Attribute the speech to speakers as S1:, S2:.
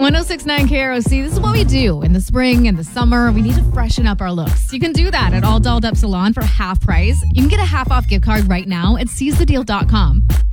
S1: 1069 KROC. This is what we do in the spring and the summer. We need to freshen up our looks. You can do that at All Dolled Up Salon for half price. You can get a half off gift card right now at seizethedeal.com.